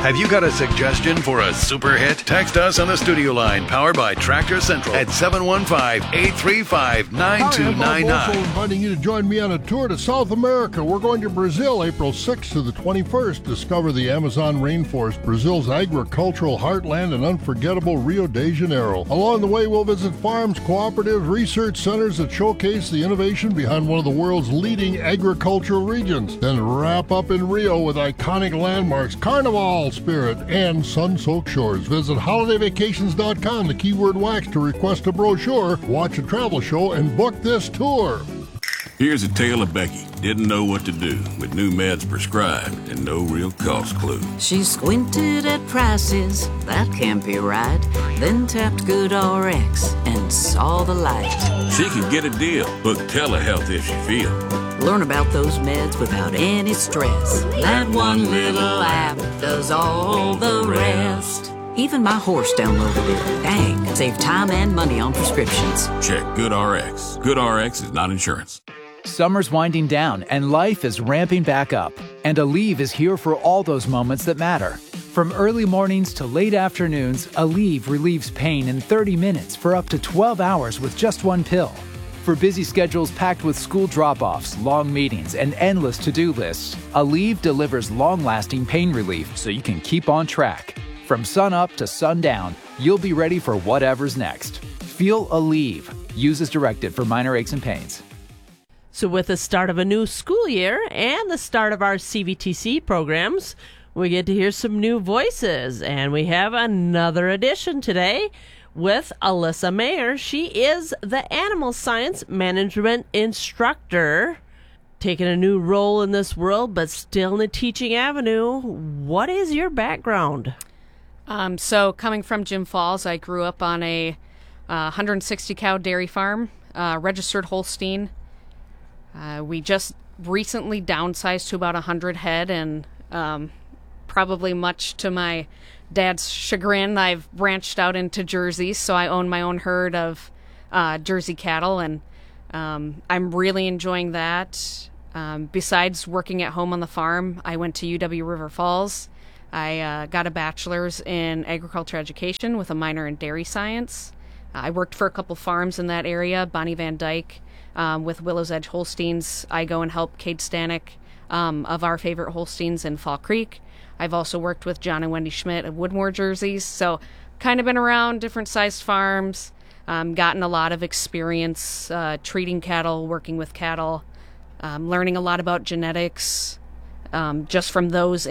Have you got a suggestion for a super hit? Text us on the studio line powered by Tractor Central at 715-835-9299. I'm also inviting you to join me on a tour to South America. We're going to Brazil April 6th to the 21st. Discover the Amazon rainforest, Brazil's agricultural heartland, and unforgettable Rio de Janeiro. Along the way, we'll visit farms, cooperatives, research centers that showcase the innovation behind one of the world's leading agricultural regions. Then wrap up in Rio with iconic landmarks, Carnival Spirit, and sun-soaked shores. Visit holidayvacations.com, the keyword wax, to request a brochure, watch a travel show, and book this tour. Here's a tale of Becky. Didn't know what to do with new meds prescribed and no real cost clue. She squinted at prices, that can't be right. Then tapped GoodRx and saw the light. She could get a deal. Book telehealth if she feel. Learn about those meds without any stress. That one little app does all the rest. Even my horse downloaded it. Dang, save time and money on prescriptions. Check GoodRx. GoodRx is not insurance. Summer's winding down and life is ramping back up. And Aleve is here for all those moments that matter. From early mornings to late afternoons, Aleve relieves pain in 30 minutes for up to 12 hours with just one pill. For busy schedules packed with school drop-offs, long meetings, and endless to-do lists, Aleve delivers long-lasting pain relief so you can keep on track. From sun up to sundown, you'll be ready for whatever's next. Feel Aleve. Use as directed for minor aches and pains. So with the start of a new school year and the start of our CVTC programs, we get to hear some new voices. And we have another edition today with Alyssa Mayer. She is the Animal Science Management Instructor, taking a new role in this world, but still in the teaching avenue. What is your background? So coming from Jim Falls, I grew up on a 160 cow dairy farm, registered Holstein. We just recently downsized to about 100 head, and probably much to my dad's chagrin, I've branched out into Jersey, so I own my own herd of Jersey cattle, and I'm really enjoying that. Besides working at home on the farm, I went to UW River Falls. I got a bachelor's in agriculture education with a minor in dairy science. I worked for a couple farms in that area, Bonnie Van Dyke, with Willow's Edge Holsteins. I go and help Cade Stanek of Our Favorite Holsteins in Fall Creek. I've also worked with John and Wendy Schmidt of Woodmore Jerseys, so kind of been around different sized farms, gotten a lot of experience treating cattle, working with cattle, learning a lot about genetics just from those